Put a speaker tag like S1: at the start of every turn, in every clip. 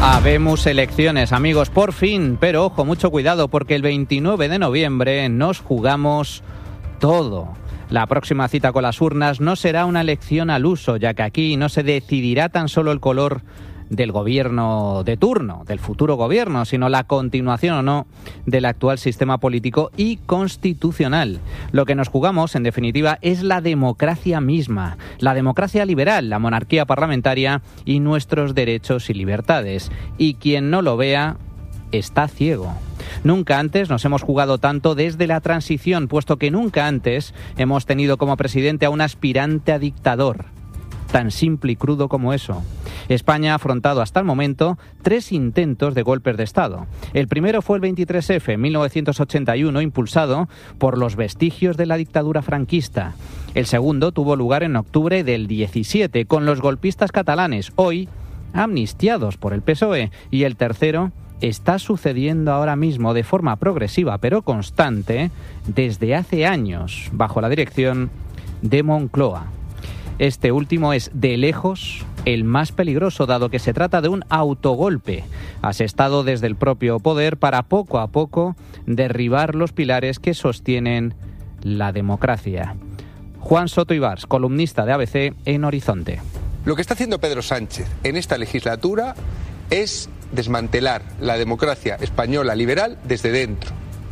S1: Habemos elecciones, amigos, por fin, pero ojo, mucho cuidado, porque el 29 de noviembre nos jugamos todo. La próxima cita con las urnas no será una elección al uso, ya que aquí no se decidirá tan solo el color del gobierno de turno, del futuro gobierno, sino la continuación o no del actual sistema político y constitucional. Lo que nos jugamos, en definitiva, es la democracia misma, la democracia liberal, la monarquía parlamentaria y nuestros derechos y libertades. Y quien no lo vea está ciego. Nunca antes nos hemos jugado tanto desde la transición, puesto que nunca antes hemos tenido como presidente a un aspirante a dictador. Tan simple y crudo como eso. España ha afrontado hasta el momento 3 intentos de golpes de Estado. El primero fue el 23F en 1981, impulsado por los vestigios de la dictadura franquista. El segundo tuvo lugar en octubre del 17, con los golpistas catalanes, hoy amnistiados por el PSOE. Y el tercero está sucediendo ahora mismo de forma progresiva pero constante desde hace años, bajo la dirección de Moncloa. Este último es, de lejos, el más peligroso, dado que se trata de un autogolpe, asestado desde el propio poder para poco a poco derribar los pilares que sostienen la democracia. Juan Soto Ibars, columnista de ABC en Horizonte.
S2: Lo que está haciendo Pedro Sánchez en esta legislatura es desmantelar la democracia española liberal desde dentro.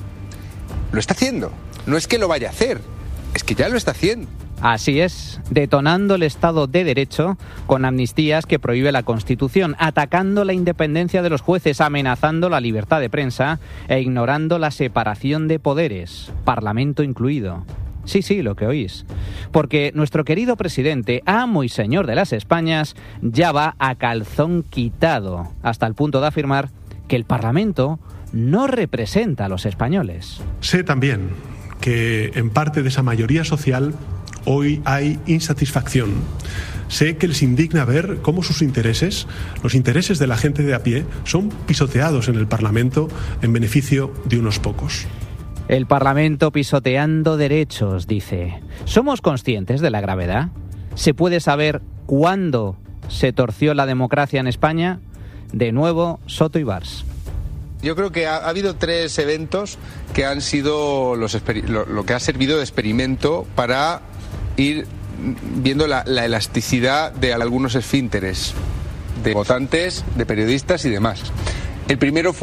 S2: Lo está haciendo. No es que lo vaya a hacer, es que ya lo está haciendo.
S1: Así es, detonando el Estado de Derecho con amnistías que prohíbe la Constitución, atacando la independencia de los jueces, amenazando la libertad de prensa e ignorando la separación de poderes, Parlamento incluido. Sí, lo que oís. Porque nuestro querido presidente, amo y señor de las Españas, ya va a calzón quitado, hasta el punto de afirmar que el Parlamento no representa a los españoles.
S3: Sé también que en parte de esa mayoría social hoy hay insatisfacción. Sé que les indigna ver cómo sus intereses, los intereses de la gente de a pie, son pisoteados en el Parlamento en beneficio de unos pocos.
S1: El Parlamento pisoteando derechos, dice. ¿Somos conscientes de la gravedad? ¿Se puede saber cuándo se torció la democracia en España? De nuevo, Soto Ibars.
S2: Yo creo que ha habido 3 eventos que han sido lo que ha servido de experimento para ir viendo la elasticidad de algunos esfínteres, de votantes, de periodistas y demás. El primero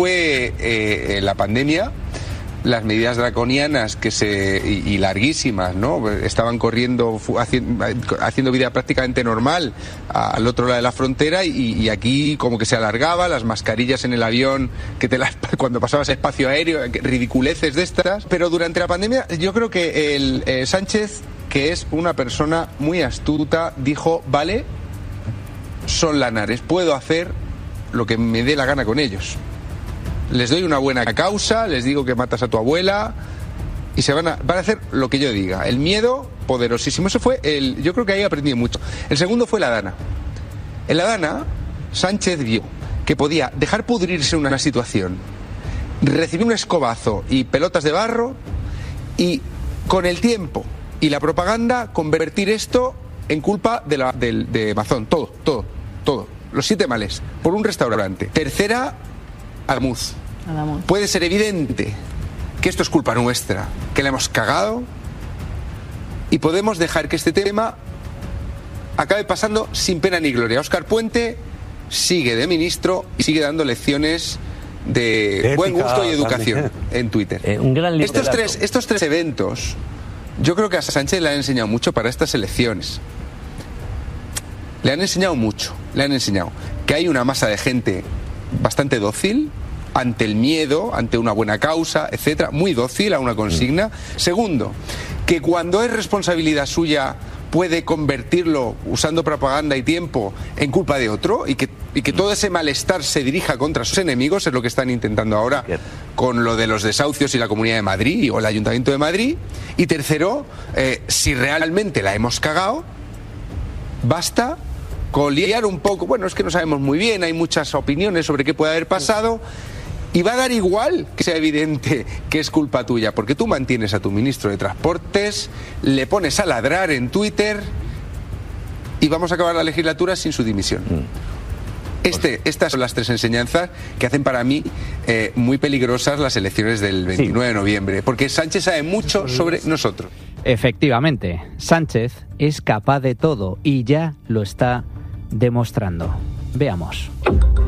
S2: fue la pandemia, las medidas draconianas y larguísimas, ¿no? Estaban corriendo, haciendo vida prácticamente normal al otro lado de la frontera y aquí como que se alargaba, las mascarillas en el avión, cuando pasabas espacio aéreo, ridiculeces de estas. Pero durante la pandemia yo creo que Sánchez, que es una persona muy astuta, dijo, vale, son lanares, puedo hacer lo que me dé la gana con ellos. Les doy una buena causa, les digo que matas a tu abuela y van a hacer lo que yo diga. El miedo, poderosísimo. Eso fue yo creo que ahí aprendí mucho. El segundo fue la Dana. En la Dana, Sánchez vio que podía dejar pudrirse una situación, recibir un escobazo y pelotas de barro y con el tiempo y la propaganda convertir esto en culpa de Mazón. Todo. Los 7 males por un restaurante. Tercera, Adamuz. Puede ser evidente que esto es culpa nuestra, que la hemos cagado y podemos dejar que este tema acabe pasando sin pena ni gloria. Óscar Puente sigue de ministro y sigue dando lecciones de buen gusto y educación en Twitter.
S4: Un gran literato.
S2: Estos tres eventos yo creo que a Sánchez le han enseñado mucho para estas elecciones. Le han enseñado mucho. Le han enseñado que hay una masa de gente bastante dócil ante el miedo, ante una buena causa, etcétera, muy dócil a una consigna. Segundo, que cuando es responsabilidad suya puede convertirlo, usando propaganda y tiempo, en culpa de otro y que todo ese malestar se dirija contra sus enemigos, es lo que están intentando ahora con lo de los desahucios y la Comunidad de Madrid o el Ayuntamiento de Madrid. Y tercero, si realmente la hemos cagado, basta con liar un poco, bueno, es que no sabemos muy bien, hay muchas opiniones sobre qué puede haber pasado, y va a dar igual que sea evidente que es culpa tuya, porque tú mantienes a tu ministro de Transportes, le pones a ladrar en Twitter y vamos a acabar la legislatura sin su dimisión. Estas son las tres enseñanzas que hacen para mí muy peligrosas las elecciones del 29 de noviembre, porque Sánchez sabe mucho sobre nosotros.
S1: Efectivamente, Sánchez es capaz de todo y ya lo está demostrando. Veamos.